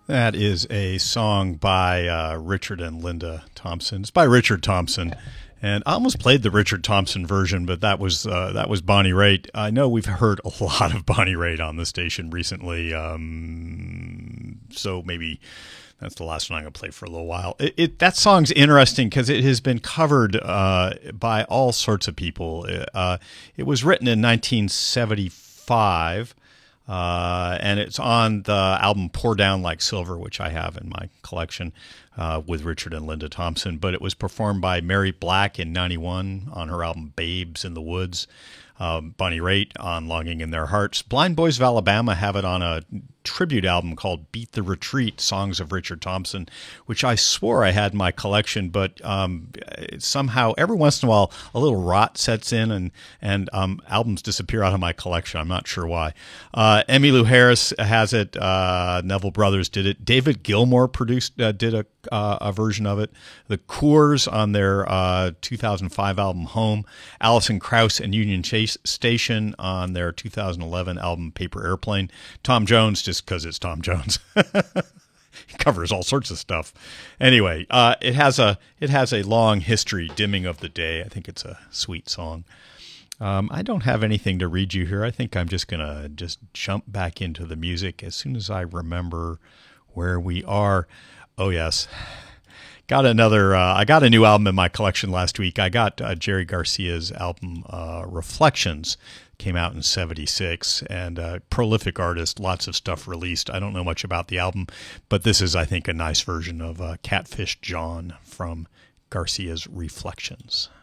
That is a song by Richard and Linda Thompson. It's by Richard Thompson, and I almost played the Richard Thompson version, but that was Bonnie Raitt. I know we've heard a lot of Bonnie Raitt on the station recently, so maybe that's the last one I'm going to play for a little while. That song's interesting because it has been covered by all sorts of people. It was written in 1975. And it's on the album Pour Down Like Silver, which I have in my collection with Richard and Linda Thompson. But it was performed by Mary Black in 91 on her album Babes in the Woods. Bonnie Raitt on Longing in Their Hearts. Blind Boys of Alabama have it on a tribute album called Beat the Retreat, Songs of Richard Thompson, which I swore I had in my collection, but somehow every once in a while a little rot sets in and albums disappear out of my collection. I'm not sure why. Emmylou Harris has it. Neville Brothers did it. David Gilmour did a version of it. The Coors on their 2005 album Home. Alison Krauss and Union Chase Station on their 2011 album Paper Airplane. Tom Jones, just because it's Tom Jones. He covers all sorts of stuff. Anyway, it has a long history, Dimming of the Day. I think it's a sweet song. I don't have anything to read you here. I think I'm just going to jump back into the music as soon as I remember where we are. Oh, yes. I got a new album in my collection last week. I got Jerry Garcia's album Reflections. Came out in 76, and prolific artist, lots of stuff released. I don't know much about the album, but this is, I think, a nice version of Catfish John from Garcia's Reflections.